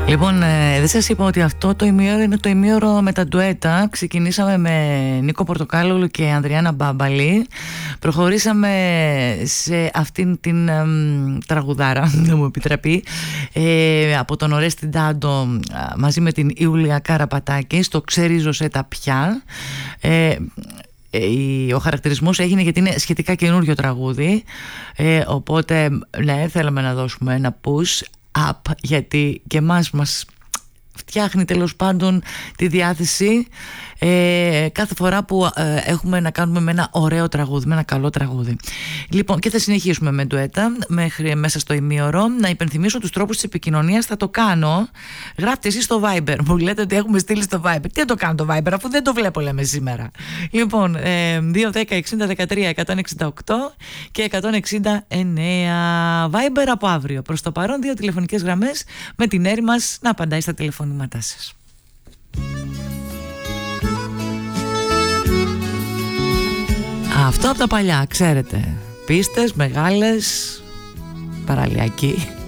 Λοιπόν, δεν σας είπα ότι αυτό το ημίωρο είναι το ημίωρο με τα ντουέτα. Ξεκινήσαμε με Νίκο Πορτοκάλογλου και Ανδριάννα Μπάμπαλη. Προχωρήσαμε σε αυτήν την τραγουδάρα, να μου επιτραπεί, από τον Ορέστη Ντάντο μαζί με την Ιούλια Καραπατάκη στο «Ξερίζωσε τα πια». Ο χαρακτηρισμός έγινε γιατί είναι σχετικά καινούριο τραγούδι, οπότε ναι, θέλαμε να δώσουμε ένα push up, γιατί και μας φτιάχνει τέλος πάντων τη διάθεση κάθε φορά που έχουμε να κάνουμε με ένα ωραίο τραγούδι, με ένα καλό τραγούδι. Λοιπόν, και θα συνεχίσουμε με ντουέτα μέχρι μέσα στο ημίωρο. Να υπενθυμίσω τους τρόπους της επικοινωνίας. Θα το κάνω. Γράφτε εσείς στο Viber. Μου λέτε ότι έχουμε στείλει στο Viber. Τι να το κάνω το Viber, αφού δεν το βλέπω, λέμε σήμερα. Λοιπόν, 2-10-60-13-168 και 169 Viber από αύριο. Προς το παρόν, 2 τηλεφωνικές γραμμές με την Έρη μας να απαντάει στα τηλεφωνήματά σας. Αυτό από τα παλιά, ξέρετε. Πίστες μεγάλες, παραλιακοί.